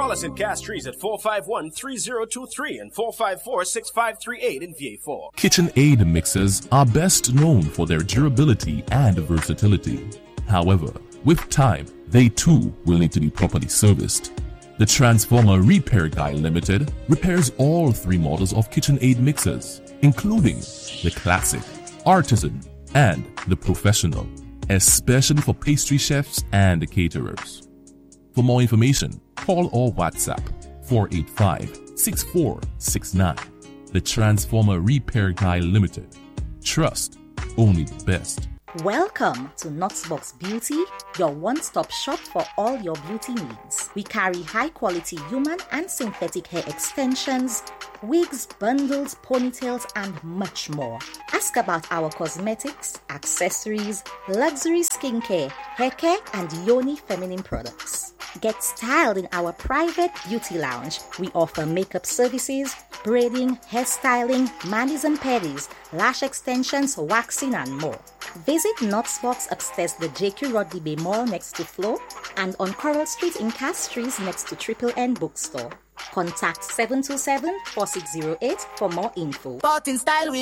Call us in Castries at 451-3023 and 454-6538 in VA4. KitchenAid mixers are best known for their durability and versatility. However, with time, they too will need to be properly serviced. The Transformer Repair Guy Limited repairs all 3 models of KitchenAid mixers, including the Classic, Artisan, and the Professional, especially for pastry chefs and caterers. For more information, call or WhatsApp 485-6469. The Transformer Repair Guy Limited. Trust only the best. Welcome to Knoxbox Beauty, your one-stop shop for all your beauty needs. We carry high-quality human and synthetic hair extensions, wigs, bundles, ponytails, and much more. Ask about our cosmetics, accessories, luxury skincare, hair care, and Yoni feminine products. Get styled in our private beauty lounge. We offer makeup services, braiding, hairstyling, manis and pedis, lash extensions, waxing, and more. Visit Knoxbox upstairs the JQ Rodney Bay Mall next to Flo and on Coral Street in Castries next to Triple N Bookstore. Contact 727-4608 for more info. Bought in style with